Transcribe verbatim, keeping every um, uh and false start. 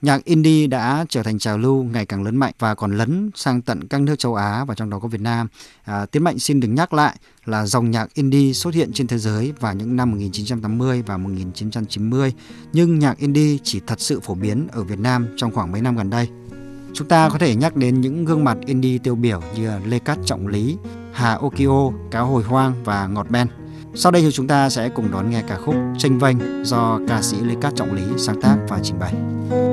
Nhạc indie đã trở thành trào lưu ngày càng lớn mạnh và còn lấn sang tận các nước châu Á và trong đó có Việt Nam. À, Tiến Mạnh xin được nhắc lại là dòng nhạc indie xuất hiện trên thế giới vào những năm một nghìn chín trăm tám mươi và một nghìn chín trăm chín mươi, nhưng nhạc indie chỉ thật sự phổ biến ở Việt Nam trong khoảng mấy năm gần đây. Chúng ta có thể nhắc đến những gương mặt indie tiêu biểu như Lê Cát Trọng Lý, Hà Okio, Cá Hồi Hoang và Ngọt Ben. Sau đây thì chúng ta sẽ cùng đón nghe ca khúc Chênh Vênh do ca sĩ Lê Cát Trọng Lý sáng tác và trình bày.